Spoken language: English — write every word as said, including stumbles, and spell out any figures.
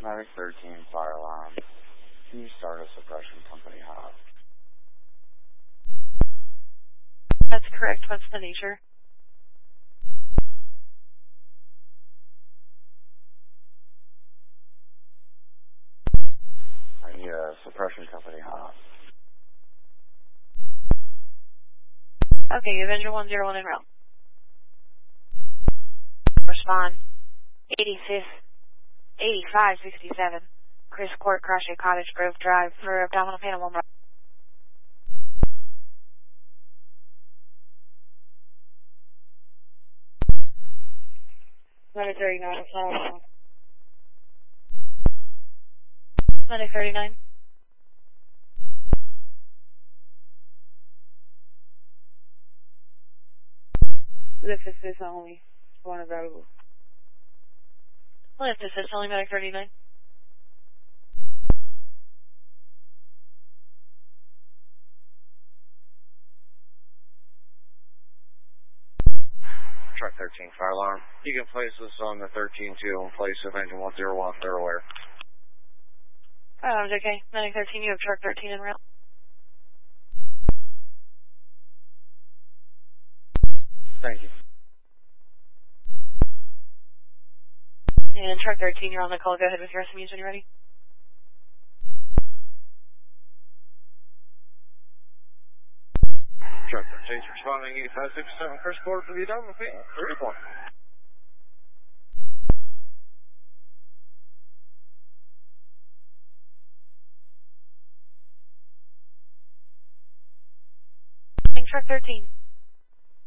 Medic thirteen, fire alarm. Can you start a suppression company hot? That's correct. What's the nature? I need a suppression company hot. Okay, Avenger one zero one en route. Respond. eighty-fifth, eighty-five sixty-seven. Chris Court, Crochet Cottage Grove Drive for abdominal panel one. Medic thirty-nine, fire. Medic thirty-nine. Lift assist only. One available. Lift assist only, Medic thirty-nine. Truck thirteen, fire alarm. You can place this on the thirteen two in place of engine one zero one, they're aware. Oh, okay. Medic thirteen, you have truck thirteen en route. Thank you. And truck thirteen, you're on the call. Go ahead with your S M Us when you're ready. Truck thirteen, responding eighty-five sixty-seven, Chris Court for the abdominal panel, thirty-one. Truck thirteen.